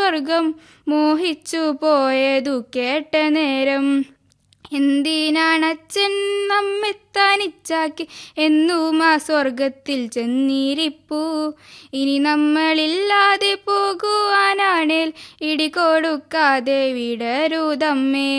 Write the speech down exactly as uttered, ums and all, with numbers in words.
സ്വർഗം മോഹിച്ചു പോയതു കേട്ട നേരം. എന്തിനാണച്ഛൻ നമ്മെ തനിച്ചാക്കി എന്നും ആ സ്വർഗത്തിൽ ചെന്നിരിപ്പു. ഇനി നമ്മളില്ലാതെ പോകുവാനാണേൽ ഇടികൊടുക്കാതെ വിടരുതമ്മേ.